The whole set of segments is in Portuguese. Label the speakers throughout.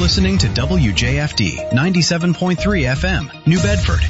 Speaker 1: listening to WJFD 97.3 FM, New Bedford.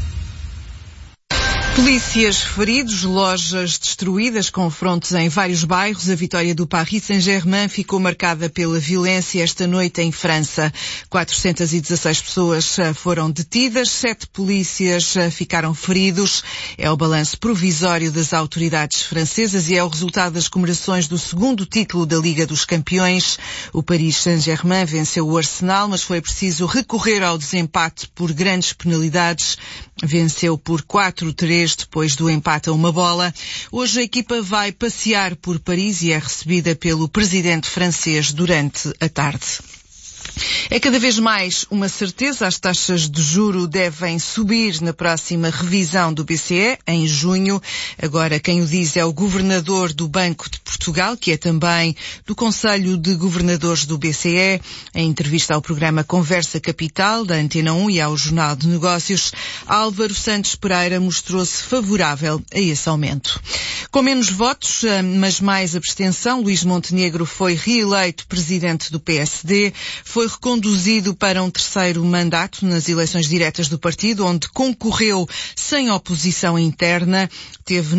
Speaker 2: Polícias feridos, lojas destruídas, confrontos em vários bairros. A vitória do Paris Saint-Germain ficou marcada pela violência esta noite em França. 416 pessoas foram detidas, 7 polícias ficaram feridos. É o balanço provisório das autoridades francesas e é o resultado das comemorações do segundo título da Liga dos Campeões. O Paris Saint-Germain venceu o Arsenal, mas foi preciso recorrer ao desempate por grandes penalidades. Venceu por 4-3 depois do empate a uma bola. Hoje a equipa vai passear por Paris e é recebida pelo presidente francês durante a tarde. É cada vez mais uma certeza, as taxas de juro devem subir na próxima revisão do BCE, em junho. Agora quem o diz é o governador do Banco de Portugal, que é também do Conselho de Governadores do BCE. Em entrevista ao programa Conversa Capital, da Antena 1 e ao Jornal de Negócios, Álvaro Santos Pereira mostrou-se favorável a esse aumento. Com menos votos, mas mais abstenção, Luís Montenegro foi reeleito presidente do PSD, foi reconduzido para um terceiro mandato nas eleições diretas do partido, onde concorreu sem oposição interna. Teve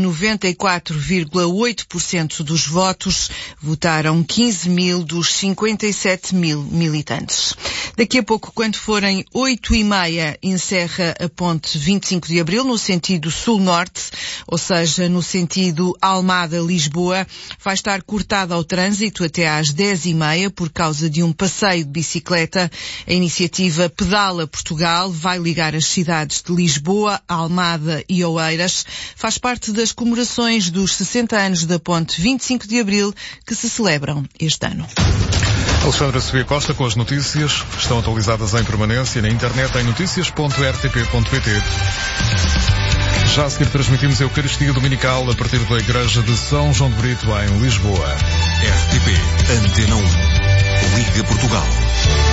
Speaker 2: 94,8% dos votos. Votaram 15 mil dos 57 mil militantes. Daqui a pouco, quando forem 8h30, encerra a ponte 25 de Abril, no sentido sul-norte, ou seja, no sentido Almada-Lisboa. Vai estar cortada ao trânsito até às 10h30 por causa de um passeio de bicicleta. A iniciativa Pedala Portugal vai ligar as cidades de Lisboa, Almada e Oeiras. Faz parte das comemorações dos 60 anos da ponte 25 de Abril que se celebram este ano.
Speaker 3: Alexandra Sofia Costa com as notícias. Estão atualizadas em permanência na internet em noticias.rtp.pt. Já a seguir transmitimos a Eucaristia Dominical a partir da Igreja de São João de Brito em Lisboa.
Speaker 4: RTP Antena 1. Liga Portugal.